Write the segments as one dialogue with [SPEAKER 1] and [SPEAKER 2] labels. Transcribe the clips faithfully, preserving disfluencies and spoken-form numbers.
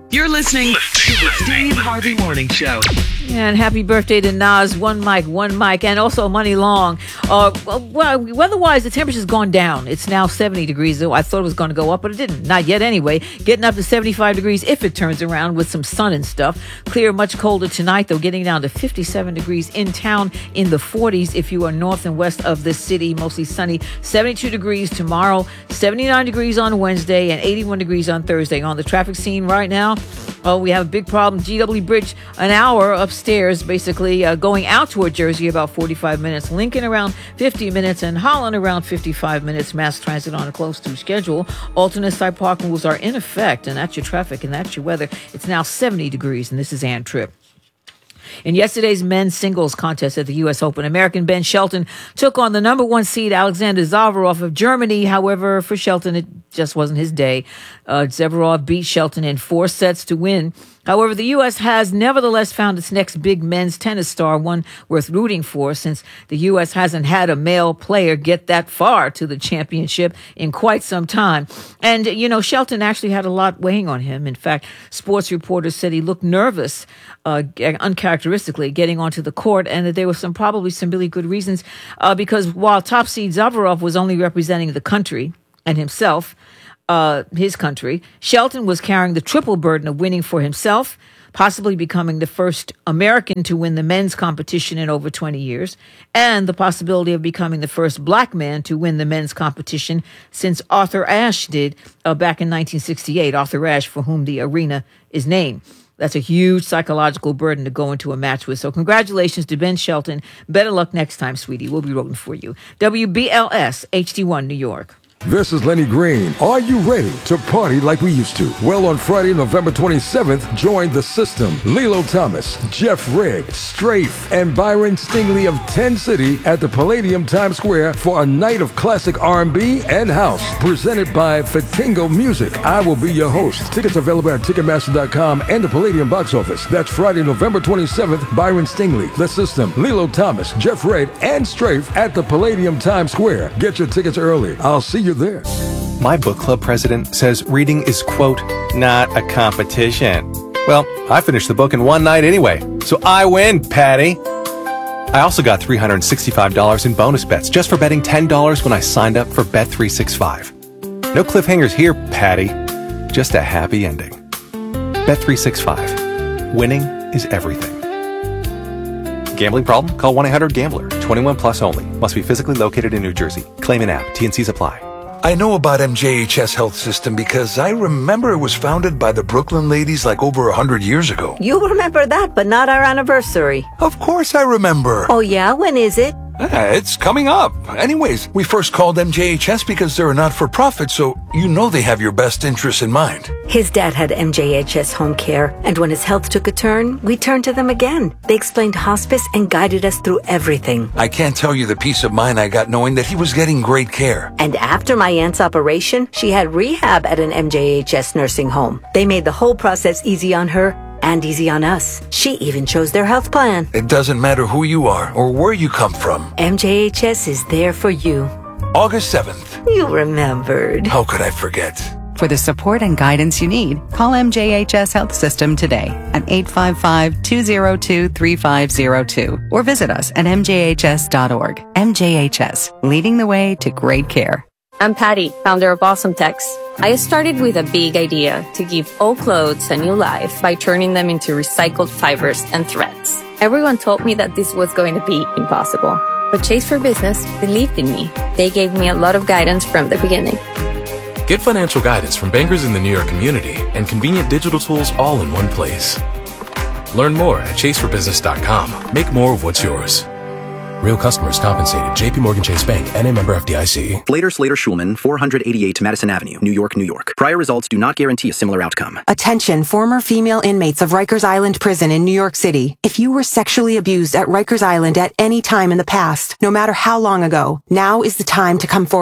[SPEAKER 1] You're listening to the Steve Harvey Morning Show.
[SPEAKER 2] And happy birthday to Nas, one mic, one mic, and also Money Long. Uh, well, weather-wise, the temperature's gone down. It's now seventy degrees, though. I thought it was going to go up, but it didn't. Not yet anyway. Getting up to seventy-five degrees if it turns around with some sun and stuff. Clear, much colder tonight, though, getting down to fifty-seven degrees in town, in the forties if you are north and west of the city. Mostly sunny. seventy-two degrees tomorrow, seventy-nine degrees on Wednesday, and eighty-one degrees on Thursday. On the traffic scene right now, oh, we have a big problem. G W Bridge, an hour upstairs, basically uh, going out toward Jersey, about forty-five minutes. Lincoln around fifty minutes, and Holland around fifty-five minutes. Mass transit on a close to schedule. Alternate side parking rules are in effect, and that's your traffic and that's your weather. It's now seventy degrees, and this is Ann Tripp. In yesterday's men's singles contest at the U S Open, American Ben Shelton took on the number one seed Alexander Zverev of Germany. However, for Shelton, it just wasn't his day. Uh, Zverev beat Shelton in four sets to win. However, the U S has nevertheless found its next big men's tennis star, one worth rooting for, since the U S hasn't had a male player get that far to the championship in quite some time. And, you know, Shelton actually had a lot weighing on him. In fact, sports reporters said he looked nervous, uh, uncharacteristically, getting onto the court, and that there were some probably some really good reasons, uh, because while top seed Zverev was only representing the country and himself, Uh, his country, Shelton was carrying the triple burden of winning for himself, possibly becoming the first American to win the men's competition in over twenty years, and the possibility of becoming the first black man to win the men's competition since Arthur Ashe did uh, back in nineteen sixty-eight, Arthur Ashe, for whom the arena is named. That's a huge psychological burden to go into a match with. So congratulations to Ben Shelton. Better luck next time, sweetie. We'll be rooting for you. W B L S, H D one, New York.
[SPEAKER 3] This is Lenny Green. Are you ready to party like we used to? Well, on Friday, November twenty-seventh, join The System, Lilo Thomas, Jeff Redd, Strafe, and Byron Stingley of ten City at the Palladium Times Square for a night of classic R and B and house, presented by Fatingo Music. I will be your host. Tickets available at Ticketmaster dot com and the Palladium box office. That's Friday, November twenty-seventh, Byron Stingley, The System, Lilo Thomas, Jeff Redd, and Strafe at the Palladium Times Square. Get your tickets early. I'll see you there.
[SPEAKER 4] My book club president says reading is, quote, not a competition. Well, I finished the book in one night anyway, so I win, Patty. I also got three hundred sixty-five dollars in bonus bets just for betting ten dollars when I signed up for Bet three sixty-five. No cliffhangers here, Patty. Just a happy ending. Bet three sixty-five. Winning is everything. Gambling problem? Call one eight hundred gambler. twenty-one plus only. Must be physically located in New Jersey. Claim in app. T and Cs apply.
[SPEAKER 5] I know about M J H S Health System because I remember it was founded by the Brooklyn ladies like over a hundred years ago.
[SPEAKER 6] You remember that, but not our anniversary.
[SPEAKER 5] Of course I remember.
[SPEAKER 6] Oh yeah? When is it?
[SPEAKER 5] Uh, it's coming up. Anyways, we first called M J H S because they're a not-for-profit, so you know they have your best interests in mind.
[SPEAKER 6] His dad had M J H S home care, and when his health took a turn, we turned to them again. They explained hospice and guided us through everything.
[SPEAKER 5] I can't tell you the peace of mind I got knowing that he was getting great care.
[SPEAKER 6] And after my aunt's operation, she had rehab at an M J H S nursing home. They made the whole process easy on her and easy on us. She even chose their health plan.
[SPEAKER 5] It doesn't matter who you are or where you come from.
[SPEAKER 6] M J H S is there for you.
[SPEAKER 5] August seventh.
[SPEAKER 6] You remembered.
[SPEAKER 5] How could I forget?
[SPEAKER 7] For the support and guidance you need, call M J H S Health System today at eight five five, two zero two, three five zero two or visit us at m j h s dot org. M J H S, leading the way to great care.
[SPEAKER 8] I'm Patty, founder of Awesome Tex. I started with a big idea to give old clothes a new life by turning them into recycled fibers and threads. Everyone told me that this was going to be impossible, but Chase for Business believed in me. They gave me a lot of guidance from the beginning.
[SPEAKER 9] Get financial guidance from bankers in the New York community and convenient digital tools all in one place. Learn more at chase for business dot com. Make more of what's yours. Real customers compensated. J P Morgan Chase Bank, N A member F D I C.
[SPEAKER 10] Slater Slater Schulman, four eighty-eight Madison Avenue, New York, New York. Prior results do not guarantee a similar outcome.
[SPEAKER 11] Attention, former female inmates of Rikers Island Prison in New York City. If you were sexually abused at Rikers Island at any time in the past, no matter how long ago, now is the time to come forward.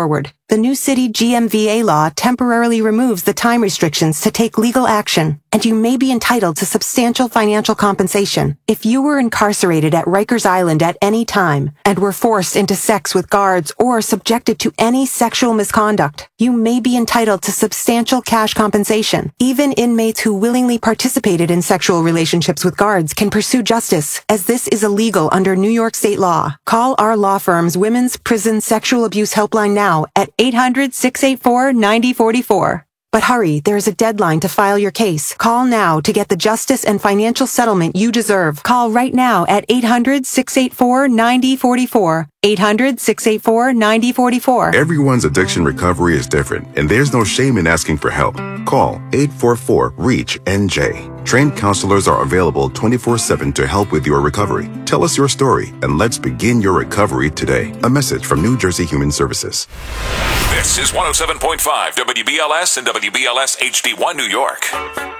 [SPEAKER 11] The new city G M V A law temporarily removes the time restrictions to take legal action, and you may be entitled to substantial financial compensation. If you were incarcerated at Rikers Island at any time and were forced into sex with guards or subjected to any sexual misconduct, you may be entitled to substantial cash compensation. Even inmates who willingly participated in sexual relationships with guards can pursue justice, as this is illegal under New York state law. Call our law firm's Women's Prison Sexual Abuse Helpline now at eight hundred, six eight four, nine zero four four. But hurry, there is a deadline to file your case. Call now to get the justice and financial settlement you deserve. Call right now at eight hundred, six eight four, nine zero four four. eight hundred, six eight four, nine zero four four.
[SPEAKER 12] Everyone's addiction recovery is different, and there's no shame in asking for help. Call eight four four, REACH N J. Trained counselors are available twenty-four seven to help with your recovery. Tell us your story, and let's begin your recovery today. A message from New Jersey Human Services.
[SPEAKER 13] This is one oh seven point five W B L S and W B L S H D one New York.